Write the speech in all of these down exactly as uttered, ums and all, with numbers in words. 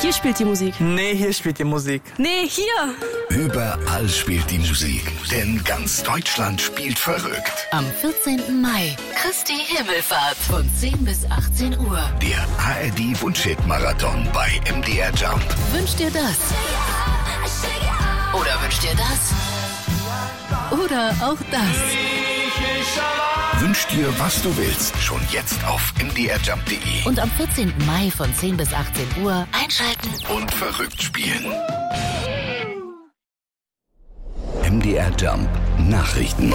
hier spielt die Musik. Nee, hier spielt die Musik. Nee, hier. Überall spielt die Musik, denn ganz Deutschland spielt verrückt. Am vierzehnten Mai, Christi Himmelfahrt von zehn bis achtzehn Uhr. Der A R D-Wunschhit-Marathon bei M D R Jump. Wünscht dir das? Oder wünscht dir das? Oder auch das? Wünsch dir, was du willst, schon jetzt auf m d r jump punkt d e. Und am vierzehnten Mai von zehn bis achtzehn Uhr einschalten und verrückt spielen. M D R Jump Nachrichten.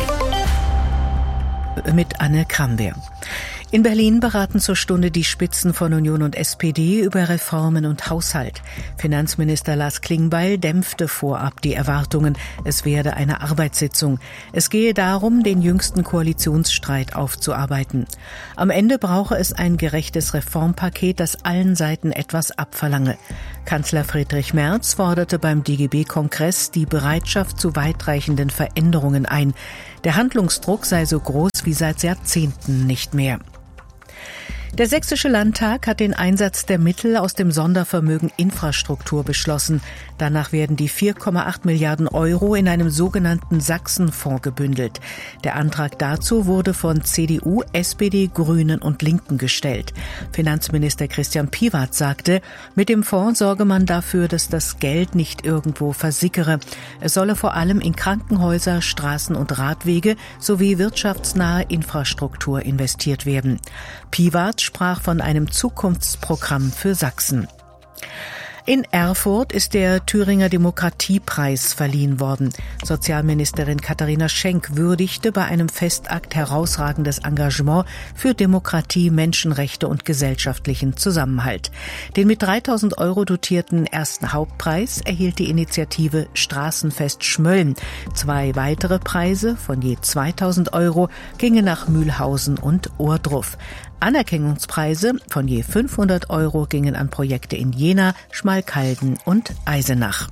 Mit Anne Krambeer. In Berlin beraten zur Stunde die Spitzen von Union und S P D über Reformen und Haushalt. Finanzminister Lars Klingbeil dämpfte vorab die Erwartungen, es werde eine Arbeitssitzung. Es gehe darum, den jüngsten Koalitionsstreit aufzuarbeiten. Am Ende brauche es ein gerechtes Reformpaket, das allen Seiten etwas abverlange. Kanzler Friedrich Merz forderte beim D G B-Kongress die Bereitschaft zu weitreichenden Veränderungen ein. Der Handlungsdruck sei so groß wie seit Jahrzehnten nicht mehr. Der Sächsische Landtag hat den Einsatz der Mittel aus dem Sondervermögen Infrastruktur beschlossen. Danach werden die vier Komma acht Milliarden Euro in einem sogenannten Sachsenfonds gebündelt. Der Antrag dazu wurde von C D U, S P D, Grünen und Linken gestellt. Finanzminister Christian Piwat sagte, mit dem Fonds sorge man dafür, dass das Geld nicht irgendwo versickere. Es solle vor allem in Krankenhäuser, Straßen und Radwege sowie wirtschaftsnahe Infrastruktur investiert werden. Piwat sprach von einem Zukunftsprogramm für Sachsen. In Erfurt ist der Thüringer Demokratiepreis verliehen worden. Sozialministerin Katharina Schenk würdigte bei einem Festakt herausragendes Engagement für Demokratie, Menschenrechte und gesellschaftlichen Zusammenhalt. Den mit dreitausend Euro dotierten ersten Hauptpreis erhielt die Initiative Straßenfest Schmölln. Zwei weitere Preise von je zweitausend Euro gingen nach Mühlhausen und Ohrdruf. Anerkennungspreise von je fünfhundert Euro gingen an Projekte in Jena, Schmalkalden und Eisenach.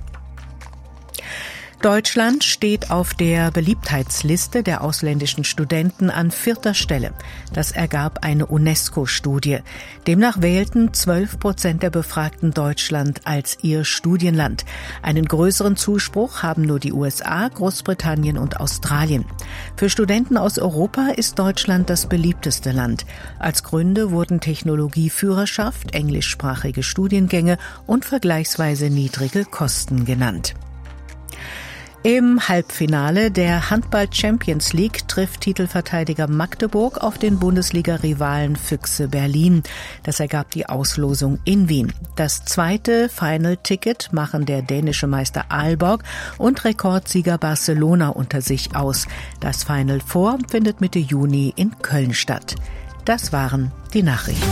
Deutschland steht auf der Beliebtheitsliste der ausländischen Studenten an vierter Stelle. Das ergab eine UNESCO-Studie. Demnach wählten zwölf Prozent der Befragten Deutschland als ihr Studienland. Einen größeren Zuspruch haben nur die U S A, Großbritannien und Australien. Für Studenten aus Europa ist Deutschland das beliebteste Land. Als Gründe wurden Technologieführerschaft, englischsprachige Studiengänge und vergleichsweise niedrige Kosten genannt. Im Halbfinale der Handball-Champions League trifft Titelverteidiger Magdeburg auf den Bundesliga-Rivalen Füchse Berlin. Das ergab die Auslosung in Wien. Das zweite Final-Ticket machen der dänische Meister Aalborg und Rekordsieger Barcelona unter sich aus. Das Final Four findet Mitte Juni in Köln statt. Das waren die Nachrichten.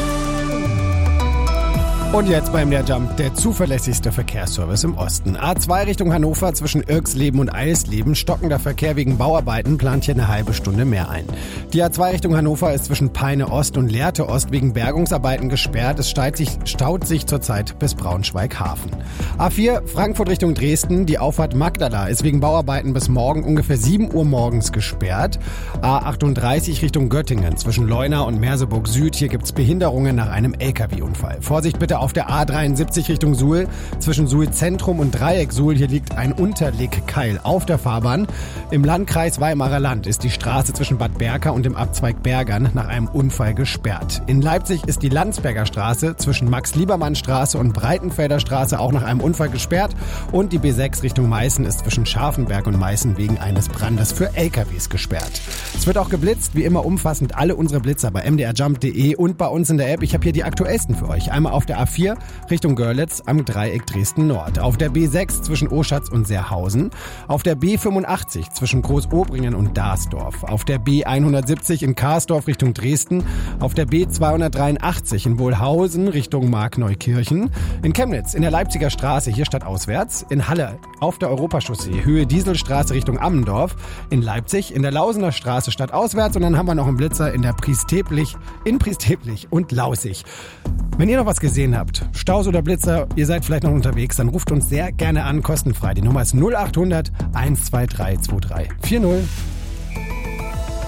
Und jetzt beim der Jump, der zuverlässigste Verkehrsservice im Osten. A zwei Richtung Hannover zwischen Irksleben und Eisleben. Stockender Verkehr wegen Bauarbeiten plant hier eine halbe Stunde mehr ein. Die A zwei Richtung Hannover ist zwischen Peine Ost und Lehrte Ost wegen Bergungsarbeiten gesperrt. Es staut sich, staut sich zurzeit bis Braunschweig-Hafen. A vier Frankfurt Richtung Dresden. Die Auffahrt Magdala ist wegen Bauarbeiten bis morgen ungefähr sieben Uhr morgens gesperrt. A achtunddreißig Richtung Göttingen zwischen Leuna und Merseburg Süd. Hier gibt's Behinderungen nach einem L K W-Unfall. Vorsicht bitte auf der A dreiundsiebzig Richtung Suhl, zwischen Suhl Zentrum und Dreieck Suhl, hier liegt ein Unterlegkeil auf der Fahrbahn. Im Landkreis Weimarer Land ist die Straße zwischen Bad Berka und dem Abzweig Bergern nach einem Unfall gesperrt. In Leipzig ist die Landsberger Straße zwischen Max-Liebermann-Straße und Breitenfelder Straße auch nach einem Unfall gesperrt und die B sechs Richtung Meißen ist zwischen Scharfenberg und Meißen wegen eines Brandes für L K Ws gesperrt. Es wird auch geblitzt, wie immer umfassend alle unsere Blitzer bei m d r jump punkt d e und bei uns in der App. Ich habe hier die aktuellsten für euch. Einmal auf der A vier Richtung Görlitz am Dreieck Dresden Nord. Auf der B sechs zwischen Oschatz und Seerhausen. Auf der B fünfundachtzig zwischen Großobringen und Darsdorf. Auf der B hundertsiebzig in Karsdorf Richtung Dresden. Auf der B zweihundertdreiundachtzig in Wohlhausen Richtung Markneukirchen. In Chemnitz in der Leipziger Straße hier stadtauswärts. In Halle auf der Europachaussee Höhe Dieselstraße Richtung Ammendorf. In Leipzig in der Lausener Straße stadtauswärts. Und dann haben wir noch einen Blitzer in der Priesteplich, in Priesteplich und Lausig. Wenn ihr noch was gesehen habt, Staus oder Blitzer, ihr seid vielleicht noch unterwegs, dann ruft uns sehr gerne an, kostenfrei. Die Nummer ist null achthundert eins zwei drei zwei drei vier null.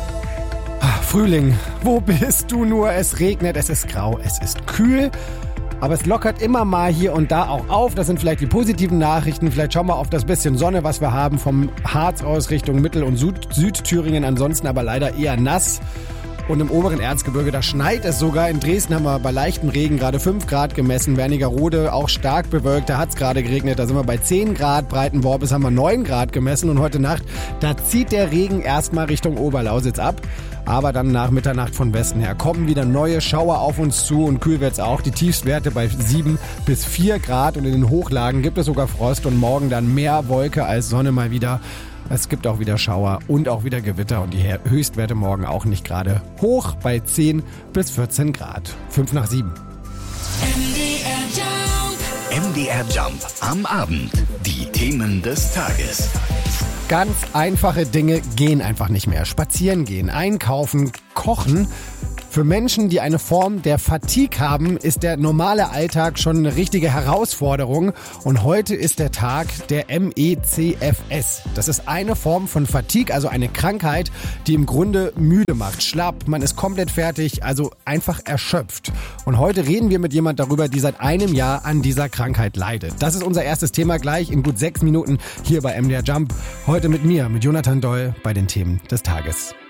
Frühling, wo bist du nur? Es regnet, es ist grau, es ist kühl. Aber es lockert immer mal hier und da auch auf. Das sind vielleicht die positiven Nachrichten. Vielleicht schauen wir auf das bisschen Sonne, was wir haben vom Harz aus Richtung Mittel- und Süd- Südthüringen. Ansonsten aber leider eher nass. Und im oberen Erzgebirge, da schneit es sogar. In Dresden haben wir bei leichtem Regen gerade fünf Grad gemessen. Wernigerode auch stark bewölkt, da hat es gerade geregnet. Da sind wir bei zehn Grad. Breitenworbis haben wir neun Grad gemessen. Und heute Nacht, da zieht der Regen erstmal Richtung Oberlausitz ab. Aber dann nach Mitternacht von Westen her kommen wieder neue Schauer auf uns zu und kühl wird's auch. Die Tiefstwerte bei sieben bis vier Grad und in den Hochlagen gibt es sogar Frost und morgen dann mehr Wolke als Sonne mal wieder. Es gibt auch wieder Schauer und auch wieder Gewitter und die Höchstwerte morgen auch nicht gerade hoch bei zehn bis vierzehn Grad. fünf nach sieben. M D R Jump am Abend. Die Themen des Tages. Ganz einfache Dinge gehen einfach nicht mehr. Spazieren gehen, einkaufen, kochen. Für Menschen, die eine Form der Fatigue haben, ist der normale Alltag schon eine richtige Herausforderung. Und heute ist der Tag der M E C F S. Das ist eine Form von Fatigue, also eine Krankheit, die im Grunde müde macht, schlapp, man ist komplett fertig, also einfach erschöpft. Und heute reden wir mit jemand darüber, die seit einem Jahr an dieser Krankheit leidet. Das ist unser erstes Thema gleich in gut sechs Minuten hier bei M D R Jump. Heute mit mir, mit Jonathan Doll bei den Themen des Tages.